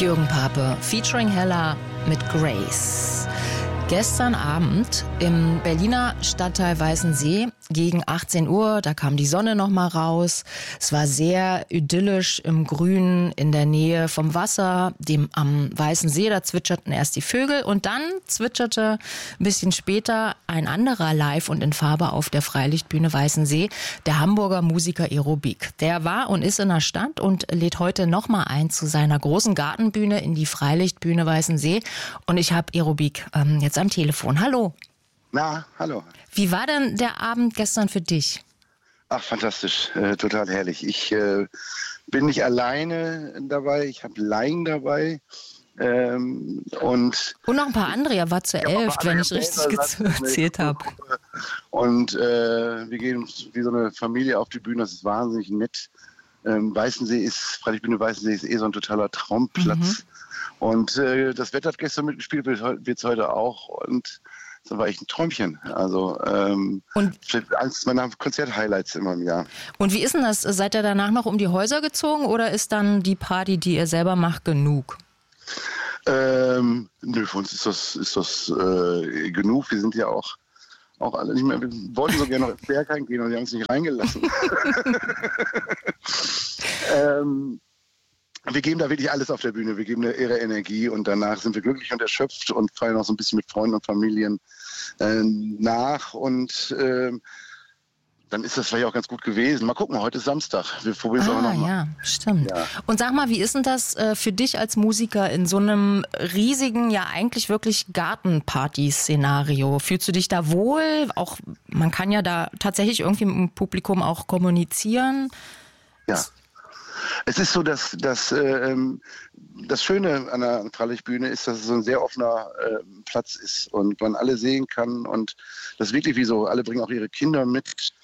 Jürgen Pape featuring Hella mit Grace. Gestern Abend im Berliner Stadtteil Weißensee gegen 18 Uhr, da kam die Sonne noch mal raus. Es war sehr idyllisch im Grünen in der Nähe vom Wasser, dem am Weißen See. Da zwitscherten erst die Vögel und dann zwitscherte ein bisschen später ein anderer live und in Farbe auf der Freilichtbühne Weißensee, der Hamburger Musiker Aerobik. Der war und ist in der Stadt und lädt heute noch mal ein zu seiner großen Gartenbühne in die Freilichtbühne Weißensee. Und ich habe Aerobik jetzt am Telefon. Hallo. Na, hallo. Wie war denn der Abend gestern für dich? Ach, fantastisch, total herrlich. Ich bin nicht alleine dabei, ich habe Laien dabei. Und noch ein paar andere, ihr war zu 11, wenn ich richtig gezählt habe. Und wir gehen wie so eine Familie auf die Bühne, das ist wahnsinnig nett. Freilichtbühne Weißensee ist so ein totaler Traumplatz. Und das Wetter hat gestern mitgespielt, wird es heute auch. Und das war echt ein Träumchen. Also eines meiner Konzert-Highlights immer im Jahr. Und wie ist denn das? Seid ihr danach noch um die Häuser gezogen oder ist dann die Party, die ihr selber macht, genug? Nö, für uns ist das genug. Wir sind ja auch alle nicht mehr. Wir wollten so gerne noch ins Berg reingehen und die haben uns nicht reingelassen. Wir geben da wirklich alles auf der Bühne. Wir geben ihre Energie und danach sind wir glücklich und erschöpft und feiern auch so ein bisschen mit Freunden und Familien nach. Und dann ist das vielleicht auch ganz gut gewesen. Mal gucken, heute ist Samstag. Wir probieren es auch noch mal. Ja, stimmt. Ja. Und sag mal, wie ist denn das für dich als Musiker in so einem riesigen, ja eigentlich wirklich Gartenparty-Szenario? Fühlst du dich da wohl? Auch man kann ja da tatsächlich irgendwie mit dem Publikum auch kommunizieren. Ja. Es ist so, dass das Schöne an der Freilichtbühne ist, dass es so ein sehr offener Platz ist und man alle sehen kann und das ist wirklich wie so, alle bringen auch ihre Kinder mit.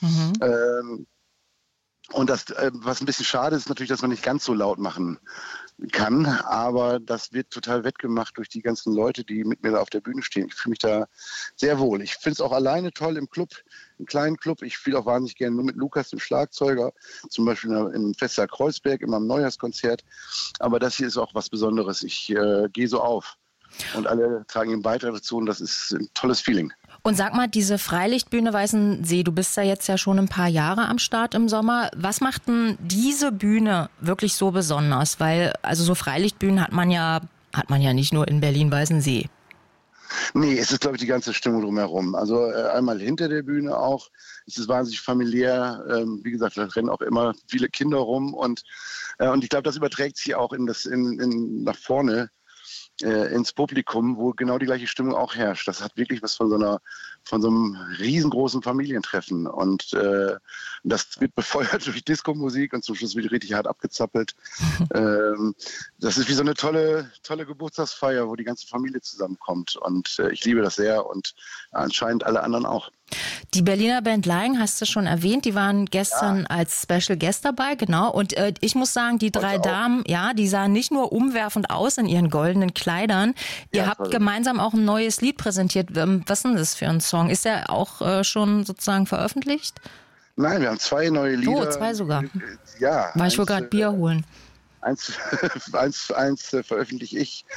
Und das, was ein bisschen schade ist, natürlich, dass man nicht ganz so laut machen kann, aber das wird total wettgemacht durch die ganzen Leute, die mit mir da auf der Bühne stehen. Ich fühle mich da sehr wohl. Ich finde es auch alleine toll im Club, im kleinen Club. Ich spiele auch wahnsinnig gerne nur mit Lukas, dem Schlagzeuger, zum Beispiel im Festsaal Kreuzberg, immer am Neujahrskonzert. Aber das hier ist auch was Besonderes. Ich gehe so auf und alle tragen ihren Beitrag dazu und das ist ein tolles Feeling. Und sag mal, diese Freilichtbühne Weißensee, du bist ja jetzt ja schon ein paar Jahre am Start im Sommer. Was macht denn diese Bühne wirklich so besonders? Weil, also so Freilichtbühnen hat man ja nicht nur in Berlin-Weißensee. Nee, es ist, glaube ich, die ganze Stimmung drumherum. Also einmal hinter der Bühne auch. Es ist wahnsinnig familiär. Wie gesagt, da rennen auch immer viele Kinder rum. Und ich glaube, das überträgt sich auch nach vorne. Ins Publikum, wo genau die gleiche Stimmung auch herrscht. Das hat wirklich was von so einem riesengroßen Familientreffen. Und das wird befeuert durch Disco-Musik und zum Schluss wird richtig hart abgezappelt. Das ist wie so eine tolle Geburtstagsfeier, wo die ganze Familie zusammenkommt. Und ich liebe das sehr und anscheinend alle anderen auch. Die Berliner Band Laien hast du schon erwähnt, die waren gestern als Special Guest dabei, genau. Und ich muss sagen, die drei Damen, die sahen nicht nur umwerfend aus in ihren goldenen Kleidern. Ihr habt gemeinsam auch ein neues Lied präsentiert. Was ist denn das für ein Song? Ist der auch schon sozusagen veröffentlicht? Nein, wir haben 2 neue Lieder. Oh, 2 sogar. Ja. War ich wohl gerade Bier holen. Eins veröffentliche ich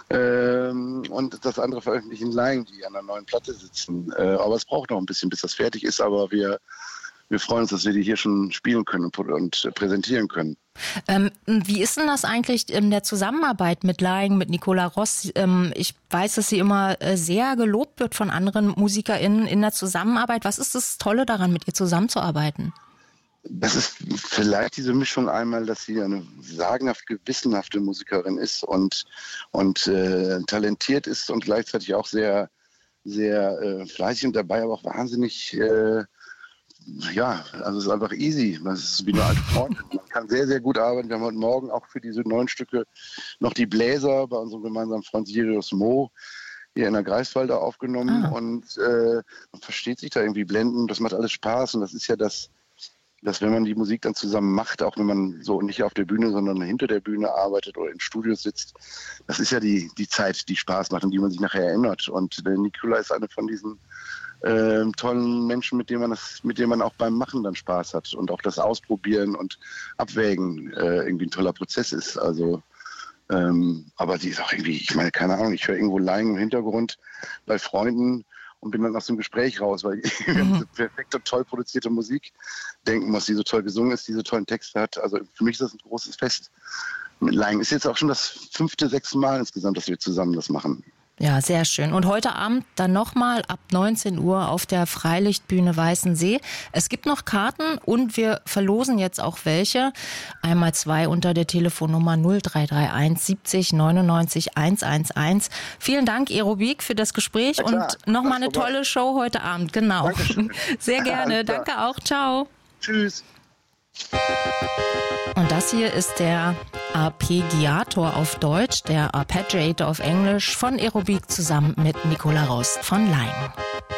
und das andere veröffentlichen Laien, die an der neuen Platte sitzen. Aber es braucht noch ein bisschen, bis das fertig ist. Aber wir freuen uns, dass wir die hier schon spielen können und präsentieren können. Wie ist denn das eigentlich in der Zusammenarbeit mit Laien, mit Nicola Ross? Ich weiß, dass sie immer sehr gelobt wird von anderen MusikerInnen in der Zusammenarbeit. Was ist das Tolle daran, mit ihr zusammenzuarbeiten? Das ist vielleicht diese Mischung einmal, dass sie eine sagenhaft gewissenhafte Musikerin ist und talentiert ist und gleichzeitig auch sehr, sehr fleißig und dabei aber auch wahnsinnig, also es ist einfach easy. Das ist wie eine alte Freundin. Man kann sehr, sehr gut arbeiten. Wir haben heute Morgen auch für diese 9 Stücke noch die Bläser bei unserem gemeinsamen Freund Sirius Mo hier in der Greifswalder aufgenommen und man versteht sich da irgendwie blendend. Das macht alles Spaß und das ist ja das, wenn man die Musik dann zusammen macht, auch wenn man so nicht auf der Bühne, sondern hinter der Bühne arbeitet oder in Studios sitzt, das ist ja die Zeit, die Spaß macht und die man sich nachher erinnert. Und Nicola ist eine von diesen tollen Menschen, mit denen man auch beim Machen dann Spaß hat und auch das Ausprobieren und Abwägen irgendwie ein toller Prozess ist. Also Aber die ist auch irgendwie, ich meine, keine Ahnung, ich höre irgendwo Lying im Hintergrund bei Freunden und bin dann aus dem Gespräch raus, weil ich diese perfekte, toll produzierte Musik denken muss, die so toll gesungen ist, die so tollen Text hat. Also für mich ist das ein großes Fest. Mit Lying ist jetzt auch schon das 5., 6. Mal insgesamt, dass wir zusammen das machen. Ja, sehr schön. Und heute Abend dann nochmal ab 19 Uhr auf der Freilichtbühne Weißensee. Es gibt noch Karten und wir verlosen jetzt auch welche. Einmal 2 unter der Telefonnummer 0331 70 99 111. Vielen Dank, Aerobik, für das Gespräch und nochmal eine tolle Show heute Abend. Genau. Dankeschön. Sehr gerne. Danke auch. Ciao. Tschüss. Und das hier ist der Arpeggiator auf Deutsch, der Arpeggiator auf Englisch von Aerobik zusammen mit Nicola Rost von Lying.